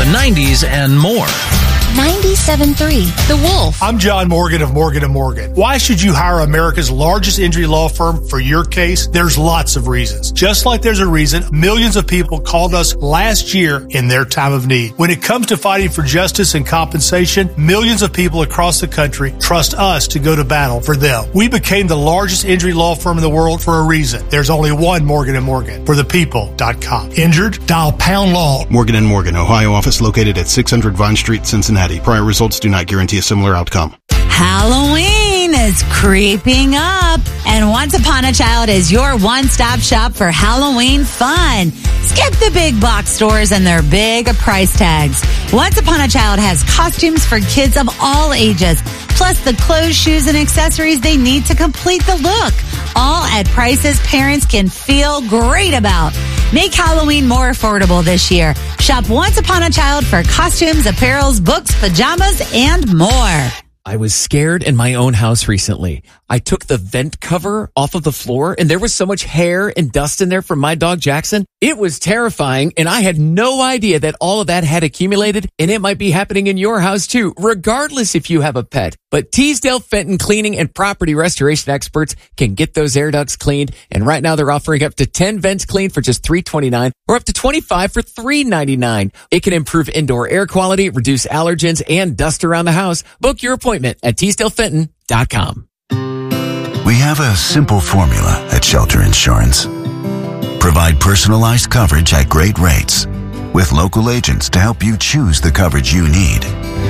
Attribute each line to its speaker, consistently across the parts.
Speaker 1: The 90s and more.
Speaker 2: 97.3 The Wolf.
Speaker 3: I'm John Morgan of Morgan & Morgan. Why should you hire America's largest injury law firm for your case? There's lots of reasons. Just like there's a reason millions of people called us last year in their time of need. When it comes to fighting for justice and compensation, millions of people across the country trust us to go to battle for them. We became the largest injury law firm in the world for a reason. There's only one Morgan & Morgan. ForThePeople.com. Injured? Dial pound law.
Speaker 4: Morgan & Morgan, Ohio office located at 600 Vine Street, Cincinnati. Prior results do not guarantee a similar outcome.
Speaker 5: Halloween is creeping up, and Once Upon a Child is your one-stop shop for Halloween fun. Skip the big box stores and their big price tags. Once Upon a Child has costumes for kids of all ages, plus the clothes, shoes, and accessories they need to complete the look, all at prices parents can feel great about. Make Halloween more affordable this year. Shop Once Upon a Child for costumes, apparels, books, pajamas, and more.
Speaker 6: I was scared in my own house recently. I took the vent cover off of the floor and there was so much hair and dust in there from my dog Jackson. It was terrifying and I had no idea that all of that had accumulated, and it might be happening in your house too, regardless if you have a pet. But Teasdale Fenton Cleaning and Property Restoration Experts can get those air ducts cleaned, and right now they're offering up to 10 vents cleaned for just $329 or up to 25 for $399. It can improve indoor air quality, reduce allergens and dust around the house. Book your appointment at TeasdaleFenton.com.
Speaker 7: We have a simple formula at Shelter Insurance. Provide personalized coverage at great rates with local agents to help you choose the coverage you need.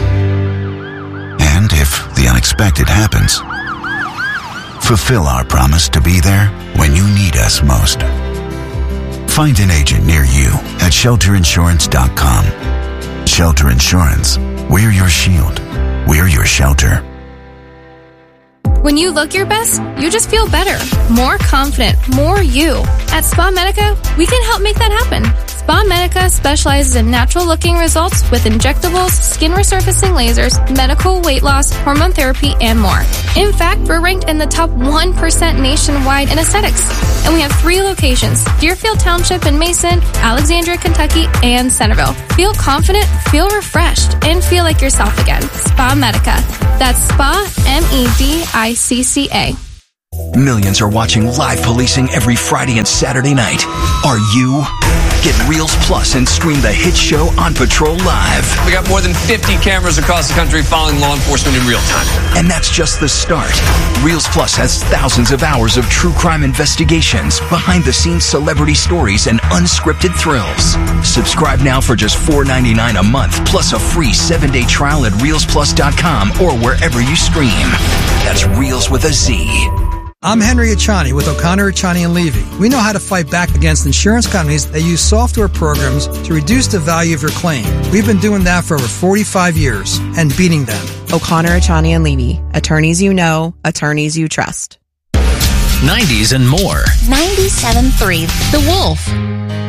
Speaker 7: And if the unexpected happens, fulfill our promise to be there when you need us most. Find an agent near you at shelterinsurance.com. Shelter Insurance. We're your shield. We're your shelter.
Speaker 8: When you look your best, you just feel better, more confident, more you. At Spa Medica, we can help make that happen. Spa Medica specializes in natural-looking results with injectables, skin resurfacing lasers, medical weight loss, hormone therapy, and more. In fact, we're ranked in the top 1% nationwide in aesthetics. And we have 3 locations: Deerfield Township in Mason, Alexandria, Kentucky, and Centerville. Feel confident, feel refreshed, and feel like yourself again. Spa Medica. That's Spa, MEDICCA.
Speaker 9: Millions are watching live policing every Friday and Saturday night. Are you? Get Reels Plus and stream the hit show On Patrol Live.
Speaker 10: We got more than 50 cameras across the country following law enforcement in real time.
Speaker 9: And that's just the start. Reels Plus has thousands of hours of true crime investigations, behind-the-scenes celebrity stories, and unscripted thrills. Subscribe now for just $4.99 a month, plus a free 7-day trial at ReelsPlus.com or wherever you stream. That's Reels with a Z.
Speaker 11: I'm Henry Achani with O'Connor, Achani & Levy. We know how to fight back against insurance companies that use software programs to reduce the value of your claim. We've been doing that for over 45 years and beating them.
Speaker 12: O'Connor, Achani & Levy. Attorneys you know, attorneys you trust.
Speaker 1: 90s and more.
Speaker 2: 97.3 The Wolf.